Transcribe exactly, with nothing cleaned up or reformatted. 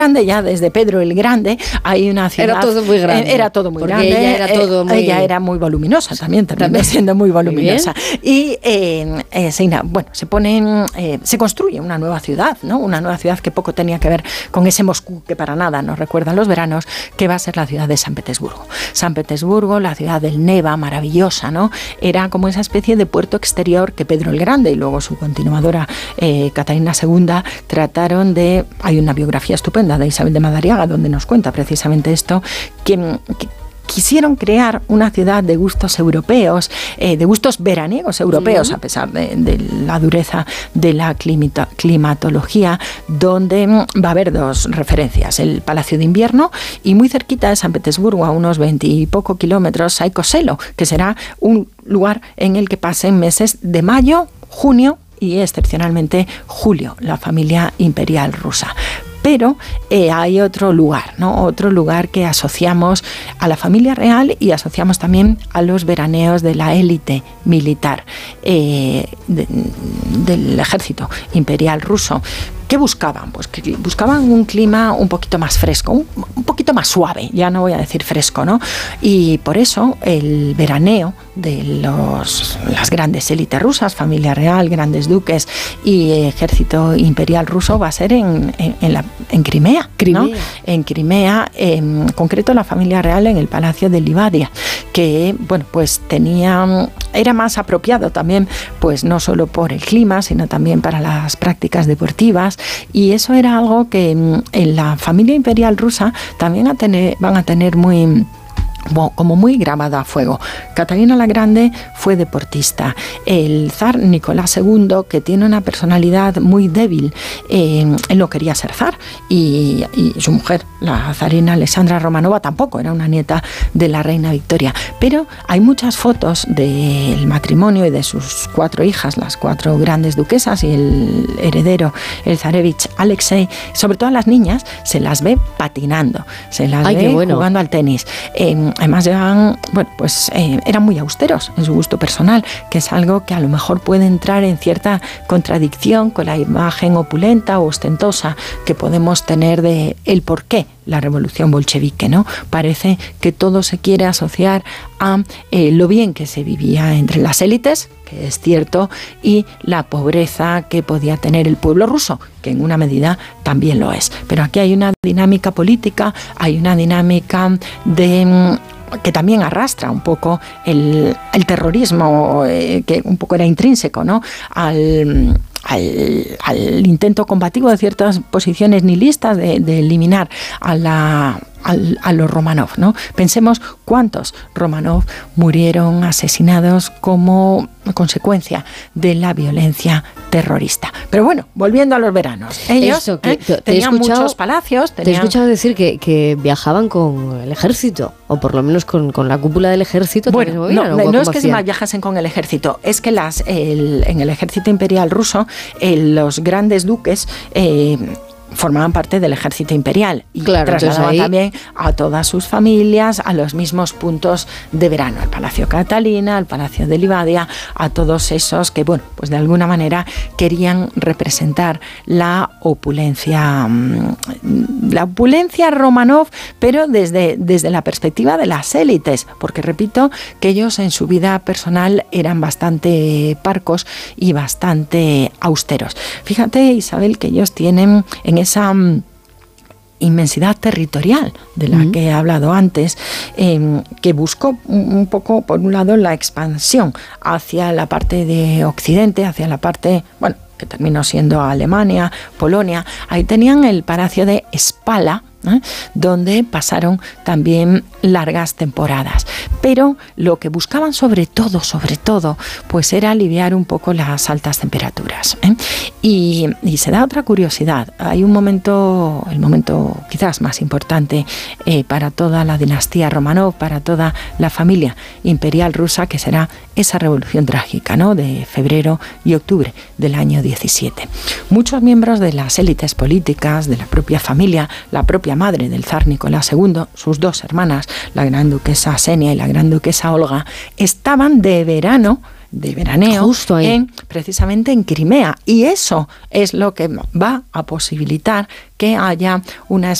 grande, ya desde Pedro el Grande hay una ciudad. Era todo muy grande. Eh, era todo muy porque grande. Ella era, todo muy... ella era muy voluminosa también, terminó ¿También? siendo muy voluminosa. Muy y eh, eh, se, bueno, se pone, eh, se construye una nueva ciudad, ¿no? Una nueva ciudad que poco tenía que ver con ese Moscú que para nada nos recuerda los veranos, que va a ser la ciudad de San Petersburgo. San Petersburgo, la ciudad del Neva, maravillosa, ¿no? Era como esa especie de puerto exterior que Pedro el Grande y luego su continuadora eh, Catalina segunda trataron de... Hay una biografía estupenda de Isabel de Madariaga, donde nos cuenta precisamente esto, que, que quisieron crear una ciudad de gustos europeos, eh, de gustos veraniegos europeos, uh-huh. a pesar de, de la dureza de la climata, climatología, donde va a haber dos referencias, el Palacio de Invierno y muy cerquita de San Petersburgo, a unos veinte y poco kilómetros, hay Koselo, que será un lugar en el que pasen meses de mayo, junio y excepcionalmente julio, la familia imperial rusa. Pero eh, hay otro lugar, ¿no? Otro lugar que asociamos a la familia real y asociamos también a los veraneos de la élite militar eh, de, del ejército imperial ruso. ¿Qué buscaban? Pues que buscaban un clima un poquito más fresco, un, un poquito más suave, ya no voy a decir fresco, ¿no? Y por eso el veraneo de los, las grandes élites rusas, familia real, grandes duques y ejército imperial ruso va a ser en, en, en, la, en Crimea, Crimea. ¿no? En Crimea, en concreto la familia real en el Palacio de Livadia, que, bueno, pues tenía, era más apropiado también, pues no solo por el clima, sino también para las prácticas deportivas. Y eso era algo que en la familia imperial rusa también a tener, van a tener muy... como muy grabado a fuego. Catalina la Grande fue deportista. El zar Nicolás segundo, que tiene una personalidad muy débil, eh, él no quería ser zar y, y su mujer, la zarina Alexandra Romanova, tampoco era una nieta de la reina Victoria. Pero hay muchas fotos del matrimonio y de sus cuatro hijas, las cuatro grandes duquesas y el heredero, el zarevich Alexei. Sobre todo a las niñas se las ve patinando, se las Ay, ve qué bueno. jugando al tenis. Eh, Además llevan, bueno, pues eh, eran muy austeros en su gusto personal, que es algo que a lo mejor puede entrar en cierta contradicción con la imagen opulenta o ostentosa que podemos tener de el porqué la revolución bolchevique, ¿no? Parece que todo se quiere asociar a eh, lo bien que se vivía entre las élites, que es cierto, y la pobreza que podía tener el pueblo ruso, que en una medida también lo es. Pero aquí hay una dinámica política, hay una dinámica de... que también arrastra un poco el, el terrorismo, eh, que un poco era intrínseco, ¿no? al... Al, al intento combativo de ciertas posiciones nihilistas de, de eliminar a, la, a, a los Romanov, ¿no? Pensemos cuántos Romanov murieron asesinados como consecuencia de la violencia terrorista. Pero bueno, volviendo a los veranos, ellos Eso, que, ¿eh? te tenían escuchado, muchos palacios. Tenían... Te he escuchado decir que, que viajaban con el ejército, o por lo menos con, con la cúpula del ejército. Bueno, movían, no, ¿o no es que hacían? se viajasen con el ejército, es que las el, en el ejército imperial ruso, el, los grandes duques eh, formaban parte del ejército imperial y claro, trasladaban ahí... también a todas sus familias a los mismos puntos de verano, al Palacio Catalina, al Palacio de Livadia, a todos esos que, bueno, pues de alguna manera querían representar la opulencia, la opulencia Romanov, pero desde, desde la perspectiva de las élites, porque repito que ellos en su vida personal eran bastante parcos y bastante austeros. Fíjate, Isabel, que ellos tienen en esa inmensidad territorial de la uh-huh. que he hablado antes, eh, que buscó un, un poco, por un lado, la expansión hacia la parte de Occidente, hacia la parte, bueno, que terminó siendo Alemania, Polonia. Ahí tenían el Palacio de Spala, ¿eh? Donde pasaron también largas temporadas. Pero lo que buscaban sobre todo, sobre todo, pues era aliviar un poco las altas temperaturas, ¿eh? Y, y se da otra curiosidad. Hay un momento, el momento quizás más importante eh, para toda la dinastía Romanov, para toda la familia imperial rusa, que será esa revolución trágica, ¿no? De febrero y octubre del año diecisiete. Muchos miembros de las élites políticas, de la propia familia, la propia madre del zar Nicolás segundo, sus dos hermanas, la gran duquesa Xenia y la gran duquesa Olga, estaban de verano de veraneo Justo ahí. En, precisamente en Crimea. Y eso es lo que va a posibilitar que haya una